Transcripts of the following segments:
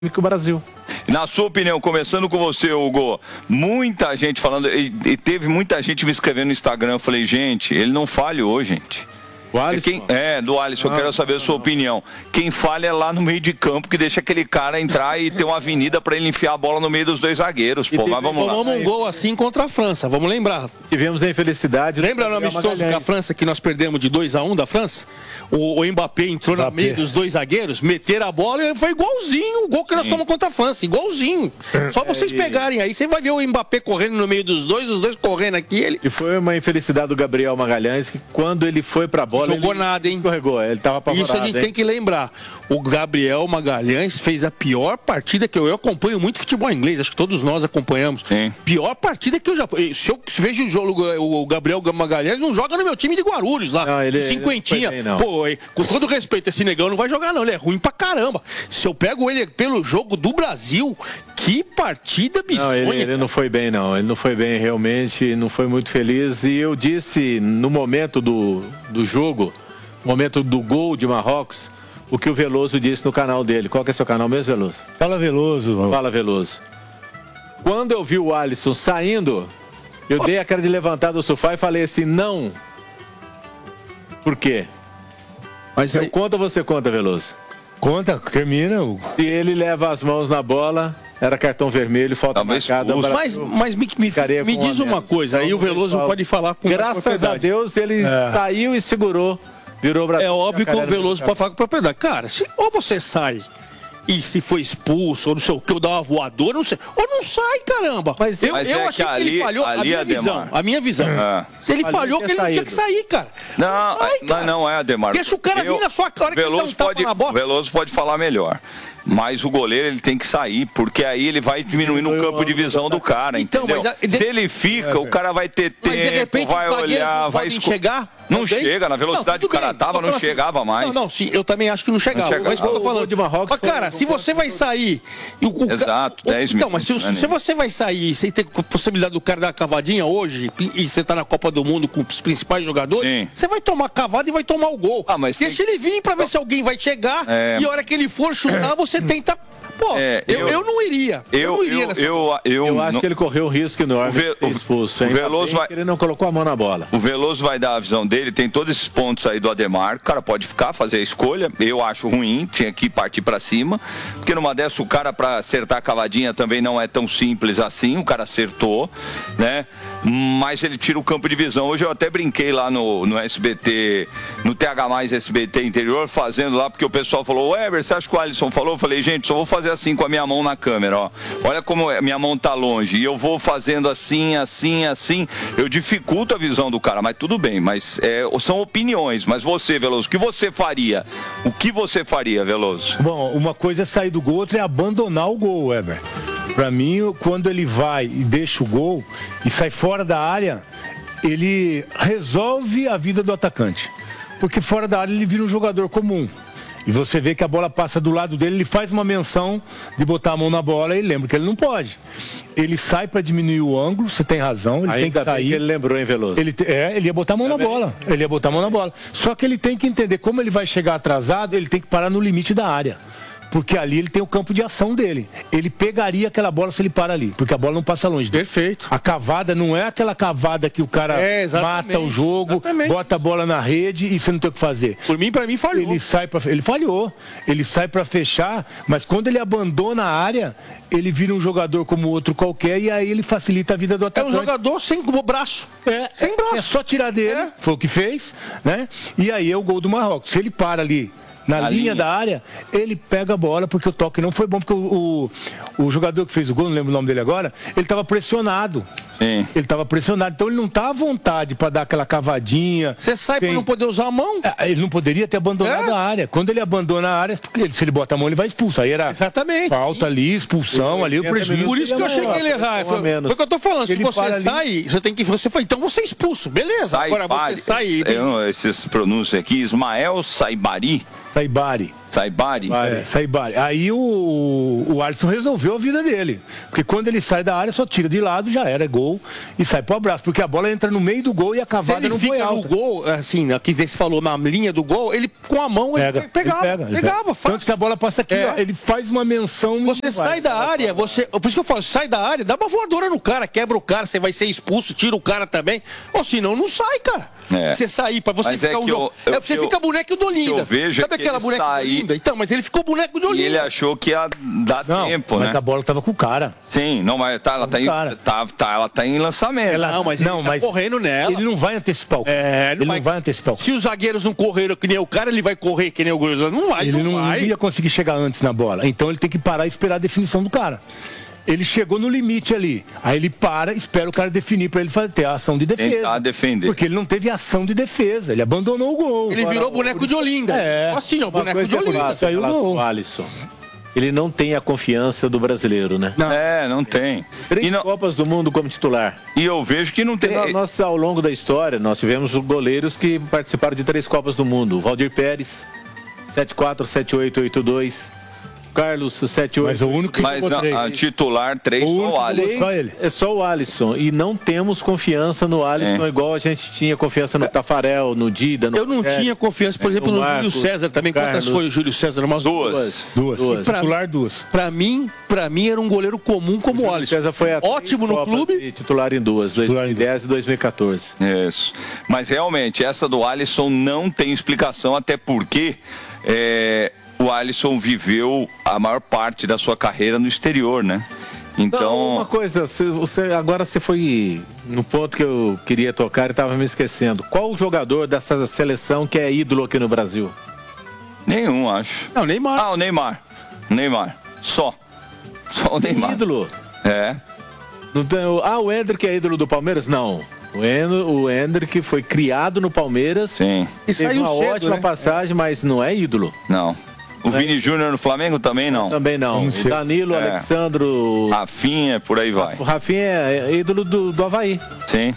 que o Brasil. Na sua opinião, começando com você, Hugo, muita gente falando, e teve muita gente me escrevendo no Instagram, eu falei, gente, ele não falhou, gente. O Alisson? Do Alisson, eu quero saber a sua opinião. Quem falha é lá no meio de campo, que deixa aquele cara entrar e ter uma avenida para ele enfiar a bola no meio dos dois zagueiros. Pô, mas vamos lá. Tomamos um gol assim contra a França, vamos lembrar. Tivemos a infelicidade. Lembra no amistoso com a França que nós perdemos de 2-1 da França? O Mbappé entrou no meio dos dois zagueiros, meteram a bola e foi igualzinho o gol que nós tomamos contra a França, igualzinho. Só vocês pegarem aí, você vai ver o Mbappé correndo no meio dos dois, os dois correndo aqui. E foi uma infelicidade do Gabriel Magalhães, que quando ele foi pra bola, jogou nada, hein? Escorregou, ele tava apavorado. Isso a gente tem que lembrar. O Gabriel Magalhães fez a pior partida que eu acompanho muito futebol inglês, acho que todos nós acompanhamos. Sim. Pior partida que eu já... Se eu vejo o jogo, o Gabriel Magalhães não joga no meu time de Guarulhos lá, não, ele, cinquentinha. Ele pô, com todo respeito, esse negão não vai jogar não, ele é ruim pra caramba. Se eu pego ele pelo jogo do Brasil, que partida bizonha. Não, ele não foi bem não, ele não foi bem realmente, não foi muito feliz. E eu disse no momento do jogo, momento do gol de Marrocos, o que o Veloso disse no canal dele. Qual que é seu canal mesmo, Veloso? Fala Veloso. Fala Veloso. Quando eu vi o Alisson saindo, eu dei a cara de levantar do sofá e falei assim, não. Por quê? Mas eu conto ou você conta, Veloso? Conta, termina. Se ele leva as mãos na bola, era cartão vermelho, falta marcada. Mas me diz uma coisa, aí o Veloso pode falar com graças a Deus ele saiu e segurou. Virou é óbvio que o Veloso pode falar com propriedade. Cara, ou você sai e se foi expulso, ou não sei o que, ou dá uma voadora, não sei. Ou não sai, caramba. Mas eu achei que ele falhou, a minha visão. Se ele falhou, que ele não tinha que sair, cara. Não, mas não é, Ademar. Deixa o cara vir na sua cara que ele dá um tapa na bola. O Veloso pode falar melhor. Mas o goleiro ele tem que sair, porque aí ele vai diminuindo o campo de visão do cara, então, entendeu? Se ele fica, o cara vai ter tempo, vai olhar, vai chegar. Não chega, na velocidade que o cara tava, não chegava mais. Não, sim, eu também acho que não chegava. Mas o que eu tô falando de Marrocos. Mas, cara, se você vai sair. Exato, 10 minutos. Então, mas se você vai sair sem ter possibilidade do cara dar uma cavadinha hoje, e você tá na Copa do Mundo com os principais jogadores, você vai tomar cavada e vai tomar o gol. Deixa ele vir pra ver se alguém vai chegar, e a hora que ele for chutar, você tenta. Pô, eu não iria. Eu não iria nessa. Eu acho que ele correu um risco enorme de ser expulso. O Veloso vai... Ele não colocou a mão na bola. O Veloso vai dar a visão dele, tem todos esses pontos aí do Ademar. O cara pode ficar, fazer a escolha. Eu acho ruim, tinha que partir pra cima. Porque numa dessa, o cara pra acertar a cavadinha também não é tão simples assim. O cara acertou, né? Mas ele tira o campo de visão. Hoje eu até brinquei lá no SBT, no TH+, SBT Interior, fazendo lá, porque o pessoal falou, Weber, você acha que o Alisson falou? Eu falei, gente, só vou fazer assim com a minha mão na câmera, ó. Olha como a minha mão tá longe. E eu vou fazendo assim, assim, assim. Eu dificulto a visão do cara, mas tudo bem. Mas são opiniões. Mas você, Veloso, o que você faria? O que você faria, Veloso? Bom, uma coisa é sair do gol, outra é abandonar o gol, Weber. Pra mim, quando ele vai e deixa o gol e sai fora da área, ele resolve a vida do atacante. Porque fora da área ele vira um jogador comum. E você vê que a bola passa do lado dele, ele faz uma menção de botar a mão na bola e lembra que ele não pode. Ele sai para diminuir o ângulo, você tem razão, ele tem que sair. Que ele lembrou, hein, Veloso? Ele ia botar a mão na bola. Ele ia botar a mão na bola. Só que ele tem que entender como ele vai chegar atrasado, ele tem que parar no limite da área. Porque ali ele tem o campo de ação dele. Ele pegaria aquela bola se ele para ali, porque a bola não passa longe. Perfeito. A cavada não é aquela cavada que o cara mata o jogo, bota a bola na rede e você não tem o que fazer. Pra mim falhou. Ele falhou. Ele sai para fechar, mas quando ele abandona a área, ele vira um jogador como outro qualquer e aí ele facilita a vida do atacante. É um jogador sem braço. Sem braço. É só tirar dele, foi o que fez, né? E aí é o gol do Marrocos. Se ele para ali na linha da área, ele pega a bola, porque o toque não foi bom, porque o jogador que fez o gol, não lembro o nome dele agora, ele estava pressionado. Sim. Ele estava pressionado, então ele não tá à vontade para dar aquela cavadinha. Você sai para não poder usar a mão? Ele não poderia ter abandonado a área. Quando ele abandona a área, se ele bota a mão, ele vai expulsar. Aí era falta ali, expulsão ali, o prejuízo. Por isso que eu achei que ele errar. Foi o que eu tô falando. Se você sai, você tem que. Então você é expulso, beleza. Agora você sai. Esses pronúncios aqui, Ismael Saibari. Saibari? Saibari. Aí o Alisson resolveu a vida dele. Porque quando ele sai da área, só tira de lado, já era gol e sai pro abraço. Porque a bola entra no meio do gol e a cavada não foi alta. Se ele fica no gol, assim, aqui você falou, na linha do gol, ele com a mão pegava. Tanto que a bola passa aqui, ó, ele faz uma menção. Você sai da área, por isso que eu falo, sai da área, dá uma voadora no cara, quebra o cara, você vai ser expulso, tira o cara também. Ou senão não sai, cara. Você sair, pra você ficar você fica boneco do Olinda. Sabe aquela boneca do Olinda? Então, mas ele ficou boneco do Olinda. E ele achou que ia dar tempo, né? Mas a bola tava com o cara. Sim, não, mas ela tá em lançamento. Mas ele tá correndo nela. Ele não vai antecipar o cara. Ele não vai antecipar o cara. Se os zagueiros não correram que nem o cara, ele vai correr que nem o goleiro. Não vai, ele não ia conseguir chegar antes na bola. Então ele tem que parar e esperar a definição do cara. Ele chegou no limite ali. Aí ele para, espera o cara definir para ele ter a ação de defesa. Tentar defender. Porque ele não teve ação de defesa. Ele abandonou o gol. Ele virou boneco de Olinda. Assim, ó, boneco de Olinda. Saiu o Alisson. Ele não tem a confiança do brasileiro, né? Não tem. 3 Copas do Mundo como titular. E eu vejo que não tem. Nós, ao longo da história, nós tivemos goleiros que participaram de 3 Copas do Mundo. Valdir Pérez, 7-4, 7-8, 8-2. Carlos, 7-8. Mas o único que jogou 3. A titular 3 só o Alisson. É só o Alisson. E não temos confiança no Alisson igual a gente tinha confiança no Tafarel, no Dida. Eu não tinha confiança, por exemplo, no Júlio César também. Quantas foi o Júlio César? Umas duas. Titular 2. Pra mim era um goleiro comum como o Alisson. César foi ótimo no clube. E titular em 2, 2010 e 2014. Isso. Mas realmente, essa do Alisson não tem explicação, até porque o Alisson viveu a maior parte da sua carreira no exterior, né? Então... Uma coisa, agora você foi no ponto que eu queria tocar e estava me esquecendo. Qual o jogador dessa seleção que é ídolo aqui no Brasil? Nenhum, acho. Não, Neymar. O Neymar. Só o Neymar. Ídolo? Não tem, o Endrick é ídolo do Palmeiras? Não. O Endrick foi criado no Palmeiras. Sim. E saiu uma ótima passagem, mas não é ídolo. Não. O Vini Júnior no Flamengo também não? Também não. O Danilo, Alexandro... Rafinha, por aí vai. O Rafinha é ídolo do Avaí. Sim.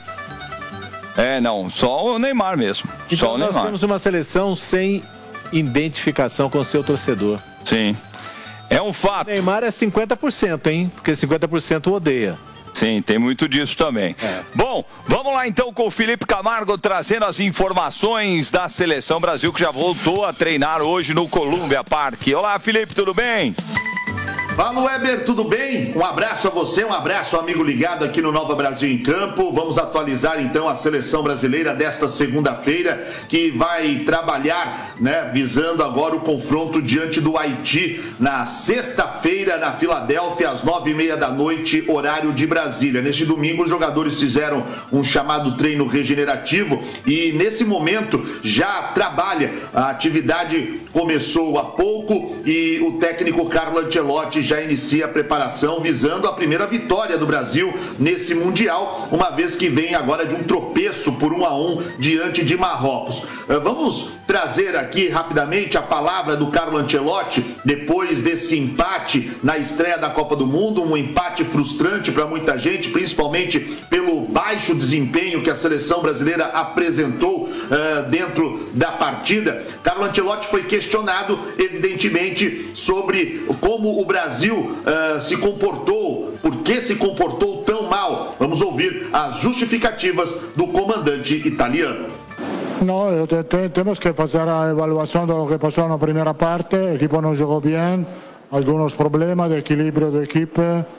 Não, só o Neymar mesmo. Então só o Neymar. Nós temos uma seleção sem identificação com o seu torcedor. Sim. É um fato. O Neymar é 50%, hein? Porque 50% odeia. Sim, tem muito disso também. Bom, vamos lá então com o Felipe Camargo trazendo as informações da Seleção Brasil, que já voltou a treinar hoje no Columbia Park. Olá, Felipe, tudo bem? Fala, Weber, tudo bem? Um abraço a você, um abraço, amigo ligado aqui no Nova Brasil em Campo. Vamos atualizar então a seleção brasileira desta segunda-feira, que vai trabalhar, né, visando agora o confronto diante do Haiti na sexta-feira na Filadélfia, às 9h30 da noite, horário de Brasília. Neste domingo, os jogadores fizeram um chamado treino regenerativo e nesse momento já trabalha. A atividade começou há pouco e o técnico Carlo Ancelotti já inicia a preparação visando a primeira vitória do Brasil nesse Mundial, uma vez que vem agora de um tropeço por 1-1 diante de Marrocos. Vamos trazer aqui rapidamente a palavra do Carlo Ancelotti depois desse empate na estreia da Copa do Mundo, um empate frustrante para muita gente, principalmente pelo baixo desempenho que a seleção brasileira apresentou dentro da partida. Carlo Ancelotti foi questionado, evidentemente, sobre como o Brasil se comportou, por que se comportou tão mal. Vamos ouvir as justificativas do comandante italiano. No, temos que fazer a avaliação do que passou na primeira parte. O equipo não jogou bem, alguns problemas de equilíbrio da equipe,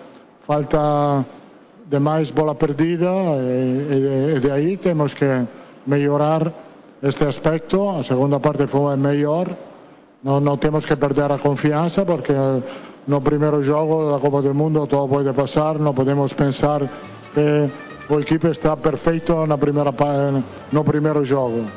falta de mais bola perdida e de aí temos que melhorar este aspecto. A segunda parte foi melhor, não temos que perder a confiança porque no primeiro jogo da Copa do Mundo todo pode passar, não podemos pensar que o equipe está perfeito no primeiro jogo.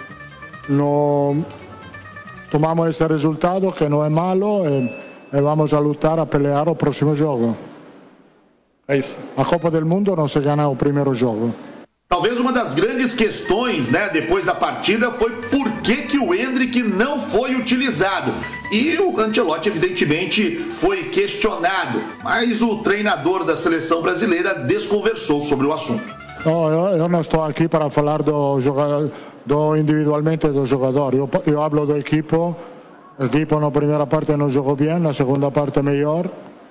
Tomamos esse resultado que não é malo e vamos a lutar a pelear o próximo jogo. É isso. A Copa do Mundo não se ganha o primeiro jogo. Talvez uma das grandes questões, né, depois da partida foi por que o Endrick não foi utilizado. E o Ancelotti, evidentemente, foi questionado, mas o treinador da seleção brasileira desconversou sobre o assunto. Eu não estou aqui para falar individualmente do jogador. Eu hablo do equipo O equipo na primeira parte não jogou bem, na segunda parte melhor.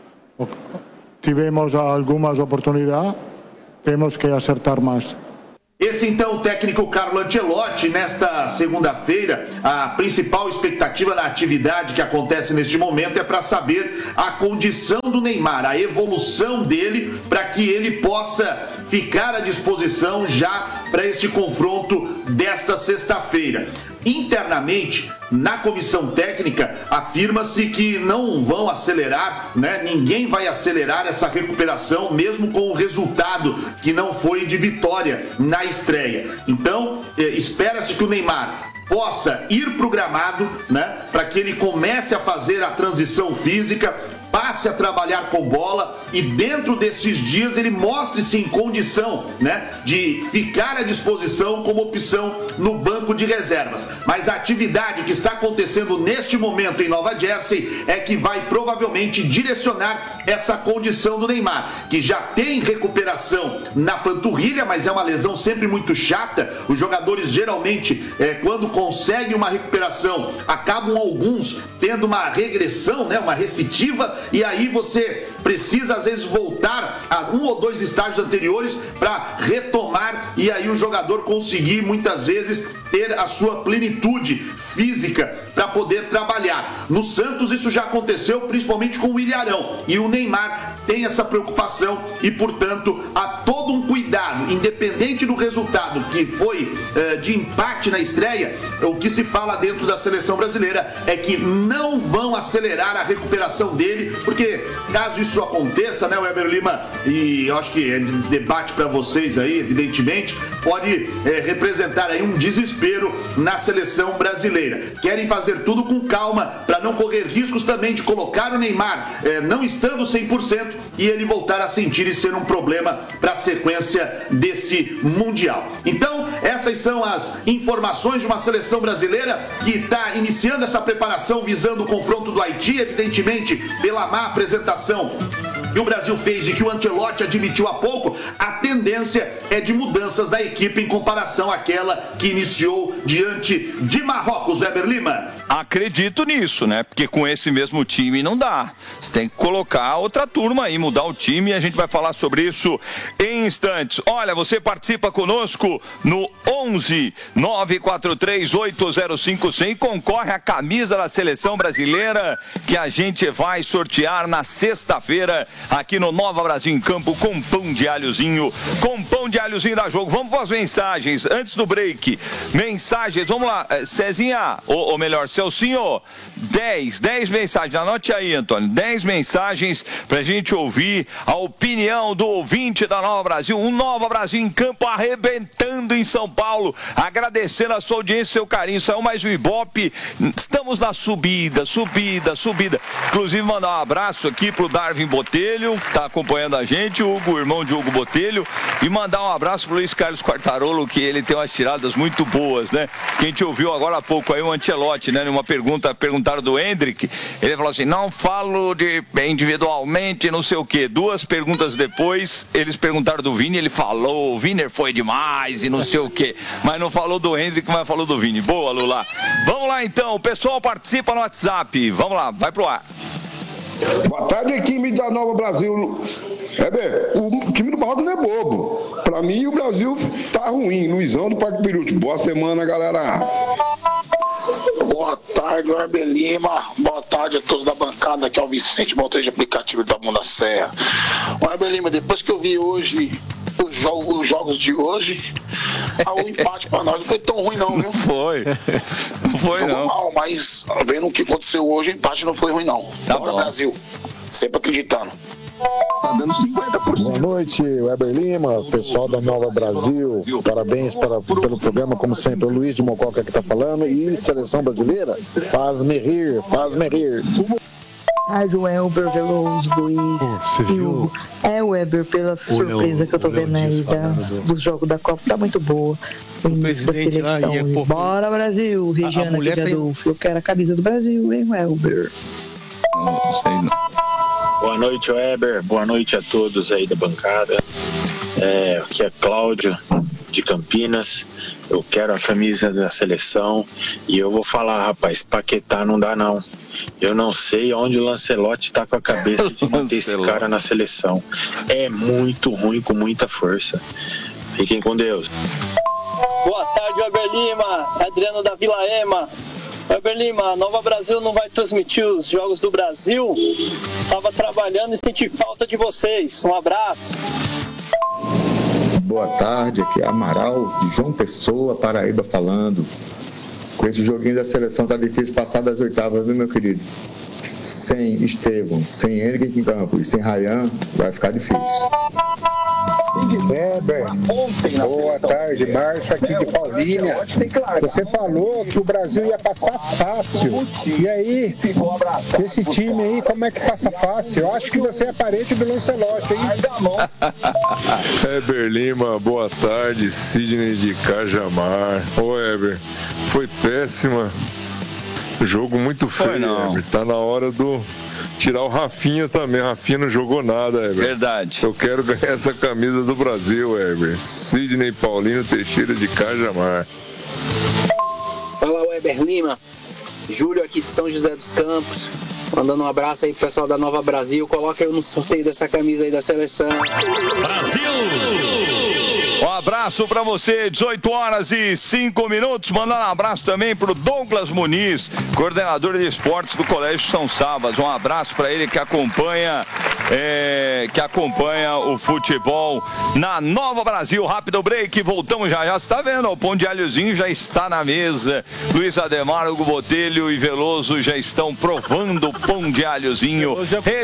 Tivemos algumas oportunidades, temos que acertar mais. Esse então o técnico Carlo Ancelotti. Nesta segunda-feira, a principal expectativa da atividade que acontece neste momento é para saber a condição do Neymar, a evolução dele, para que ele possa ficar à disposição já para este confronto desta sexta-feira. Internamente, na comissão técnica, afirma-se que não vão acelerar, né? Ninguém vai acelerar essa recuperação, mesmo com o resultado que não foi de vitória na estreia. Então, espera-se que o Neymar possa ir para o gramado, né? Para que ele comece a fazer a transição física, passe a trabalhar com bola e dentro desses dias ele mostre-se em condição, né, de ficar à disposição como opção no banco de reservas. Mas a atividade que está acontecendo neste momento em Nova Jersey é que vai provavelmente direcionar essa condição do Neymar, que já tem recuperação na panturrilha, mas é uma lesão sempre muito chata. Os jogadores geralmente, quando conseguem uma recuperação, acabam alguns tendo uma regressão, né, uma recidiva, e aí você precisa às vezes voltar a 1 ou 2 estágios anteriores para retomar e aí o jogador conseguir muitas vezes ter a sua plenitude física para poder trabalhar. No Santos isso já aconteceu principalmente com o Ilharão, e o Neymar tem essa preocupação e portanto há todo um cuidado, independente do resultado que foi de empate na estreia. O que se fala dentro da seleção brasileira é que não vão acelerar a recuperação dele, porque caso isso aconteça, né, Weber Lima, e eu acho que é debate para vocês aí, evidentemente, pode representar aí um desespero na seleção brasileira. Querem fazer tudo com calma para não correr riscos também de colocar o Neymar não estando 100% e ele voltar a sentir e ser um problema para a sequência desse Mundial. Então, essas são as informações de uma seleção brasileira que está iniciando essa preparação visando o confronto do Haiti, evidentemente pela má apresentação que o Brasil fez e que o Ancelotti admitiu há pouco. A tendência é de mudanças da equipe em comparação àquela que iniciou diante de Marrocos, Weber Lima. Acredito nisso, né? Porque com esse mesmo time não dá. Você tem que colocar outra turma aí, mudar o time, e a gente vai falar sobre isso em instantes. Olha, você participa conosco no 11 943 805 100 e concorre à camisa da seleção brasileira que a gente vai sortear na sexta-feira aqui no Nova Brasil em Campo com pão de alhozinho. Com pão de alhozinho da jogo. Vamos para as mensagens antes do break. Mensagens, vamos lá. Cezinha, ou melhor, Celcinho, 10 mensagens. Anote aí, Antônio. 10 mensagens pra gente ouvir a opinião do ouvinte da Nova Brasil. Um Nova Brasil em Campo arrebentando em São Paulo. Agradecendo a sua audiência e seu carinho. Saiu mais um Ibope. Estamos na subida. Inclusive, mandar um abraço aqui pro Darwin Botelho, que tá acompanhando a gente, o Hugo, irmão de Hugo Botelho, e mandar um abraço pro Luiz Carlos Quartarolo, que ele tem umas tiradas muito boas, né? Que a gente ouviu agora há pouco aí o Ancelotti, né? Numa perguntaram do Hendrick, ele falou assim, não falo de individualmente, não sei o quê. 2 perguntas depois, eles perguntaram do Vini, ele falou, o Vini foi demais e não sei o quê. Mas não falou do Hendrick, mas falou do Vini. Boa, Lula. Vamos lá então, o pessoal participa no WhatsApp. Vamos lá, vai pro ar. Boa tarde, time da Nova Brasil. O time do Marrocos não é bobo. Pra mim, o Brasil tá ruim. Luizão do Parque Peruche. Boa semana, galera. Boa tarde, Weber Lima. Boa tarde a todos da bancada. Aqui é o Vicente, motorista de aplicativo da Bunda Serra. Weber Lima, depois que eu vi hoje os jogos de hoje, o empate pra nós não foi tão ruim não, viu? Não foi não. Mal, mas vendo o que aconteceu hoje, o empate não foi ruim não. Tá Bora, bom. Brasil, sempre acreditando. Tá dando 50%. Boa noite, Weber Lima, pessoal da Nova Brasil. Parabéns pelo programa, como sempre. O Luiz de Mococa que tá falando. E seleção brasileira, faz-me rir. Rádio Weber, Veloso, Luiz e Hugo. Weber, pela surpresa que eu tô vendo aí dos jogos da Copa, tá muito boa. O início da seleção. Bora, Brasil! Regiana aqui de Adolfo. Eu quero a camisa do Brasil, hein, Weber? Não sei não. Boa noite, Weber. Boa noite a todos aí da bancada. Aqui é Cláudio, de Campinas. Eu quero a camisa da seleção e eu vou falar, rapaz, Paquetá não dá não. Eu não sei onde o Lancelotti tá com a cabeça de manter esse cara na seleção. É muito ruim, com muita força. Fiquem com Deus. Boa tarde, Weber Lima. Adriano da Vila Ema. Weber Lima, a Nova Brasil não vai transmitir os Jogos do Brasil? Tava trabalhando e senti falta de vocês. Um abraço. Boa tarde, aqui é Amaral, de João Pessoa, Paraíba falando. Com esse joguinho da seleção tá difícil passar das oitavas, viu, meu querido? Sem Estevão, sem Henrique em campo e sem Rayan, vai ficar difícil. Weber, boa tarde, Márcio aqui de Paulínia. Você falou que o Brasil ia passar fácil. E aí, esse time aí, como é que passa fácil? Eu acho que você é parente do Lancelotti, hein? Weber Lima, boa tarde, Sidney de Cajamar. Ô Weber, foi péssima. Jogo muito feio, Weber. Tá na hora do... tirar o Rafinha também. O Rafinha não jogou nada, Weber. Verdade. Eu quero ganhar essa camisa do Brasil, Weber. Sidney Paulino Teixeira de Cajamar. Fala, Weber Lima. Júlio aqui de São José dos Campos. Mandando um abraço aí pro pessoal da Nova Brasil. Coloca eu no sorteio dessa camisa aí da seleção. Brasil! Um abraço pra você, 18h05. Mandando um abraço também pro Douglas Muniz, coordenador de esportes do Colégio São Sabas. Um abraço pra ele que acompanha o futebol na Nova Brasil. Rápido break, voltamos já. Você tá vendo, o pão de alhozinho já está na mesa. Luiz Ademar, Hugo Botelho e Veloso já estão provando o pão de alhozinho.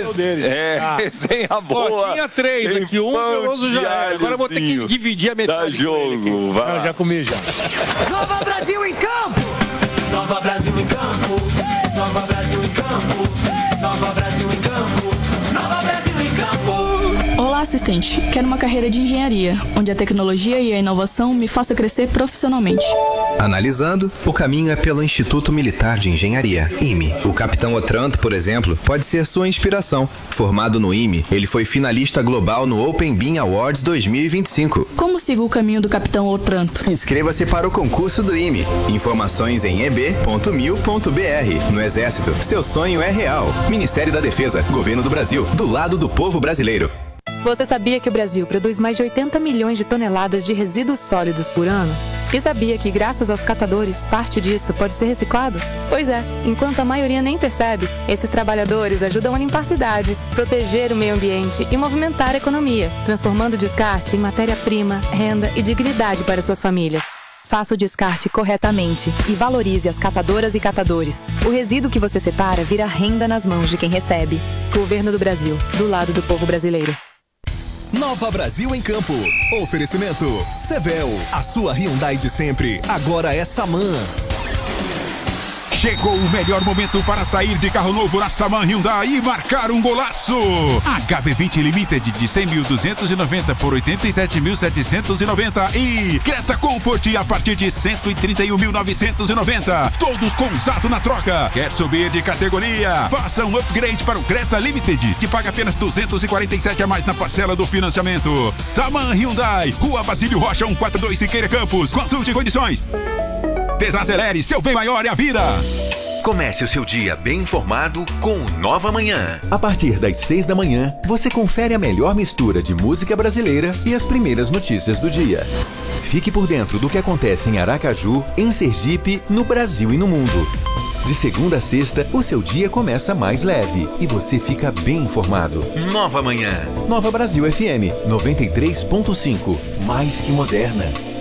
Resenha boa. Tinha 3 aqui, um Veloso já era. Agora eu vou ter que dividir a metade. Dá jogo, vai. Não, já comi já. Nova Brasil em campo! Nova Brasil em campo! Nova Brasil em campo! Nova Brasil em campo! Nova Brasil em campo! Olá, assistente. Quero uma carreira de engenharia, onde a tecnologia e a inovação me façam crescer profissionalmente. Analisando, o caminho é pelo Instituto Militar de Engenharia, IME. O capitão Otranto, por exemplo, pode ser sua inspiração. Formado no IME, ele foi finalista global no Open Bean Awards 2025. Como sigo o caminho do capitão Otranto? Inscreva-se para o concurso do IME. Informações em eb.mil.br. No Exército, seu sonho é real. Ministério da Defesa, Governo do Brasil, do lado do povo brasileiro. Você sabia que o Brasil produz mais de 80 milhões de toneladas de resíduos sólidos por ano? E sabia que, graças aos catadores, parte disso pode ser reciclado? Pois é, enquanto a maioria nem percebe, esses trabalhadores ajudam a limpar cidades, proteger o meio ambiente e movimentar a economia, transformando o descarte em matéria-prima, renda e dignidade para suas famílias. Faça o descarte corretamente e valorize as catadoras e catadores. O resíduo que você separa vira renda nas mãos de quem recebe. Governo do Brasil, do lado do povo brasileiro. Nova Brasil em campo. Oferecimento Sevel, a sua Hyundai de sempre, agora é Saman. Chegou o melhor momento para sair de carro novo na Saman Hyundai e marcar um golaço. HB20 Limited de 100.290 por 87.790 e Creta Comfort a partir de 131.990. Todos com usado na troca. Quer subir de categoria? Faça um upgrade para o Creta Limited. Te paga apenas 247 a mais na parcela do financiamento. Saman Hyundai, Rua Basílio Rocha 142 Siqueira Campos. Consulte condições. Desacelere, seu bem maior é a vida. Comece o seu dia bem informado com Nova Manhã. A partir das 6 da manhã, você confere a melhor mistura de música brasileira e as primeiras notícias do dia. Fique por dentro do que acontece em Aracaju, em Sergipe, no Brasil e no mundo. De segunda a sexta, o seu dia começa mais leve e você fica bem informado. Nova Manhã. Nova Brasil FM 93.5. Mais que moderna.